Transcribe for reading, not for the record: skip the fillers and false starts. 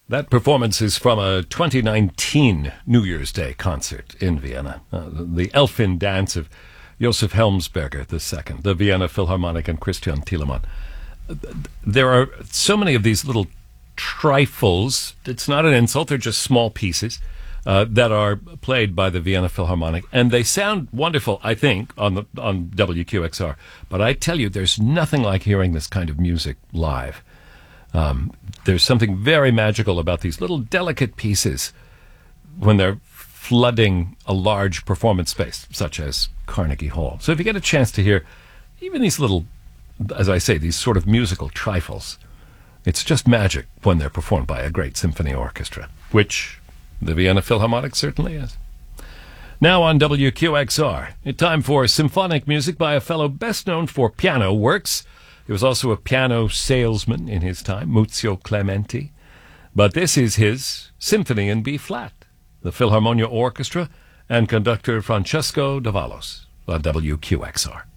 That performance is from a 2019 New Year's Day concert in Vienna. The Elfin Dance of Josef Helmsberger II, the Vienna Philharmonic, and Christian Thielemann. There are so many of these little trifles. It's not an insult, they're just small pieces that are played by the Vienna Philharmonic, and they sound wonderful, I think, on WQXR. But I tell you, there's nothing like hearing this kind of music live. There's something very magical about these little delicate pieces when they're flooding a large performance space, such as Carnegie Hall. So if you get a chance to hear even these little, as I say, these sort of musical trifles, it's just magic when they're performed by a great symphony orchestra, which the Vienna Philharmonic certainly is. Now on WQXR, it's time for symphonic music by a fellow best known for piano works. He was also a piano salesman in his time, Muzio Clementi. But this is his Symphony in B-flat, the Philharmonia Orchestra, and conductor Francesco D'Avalos on WQXR.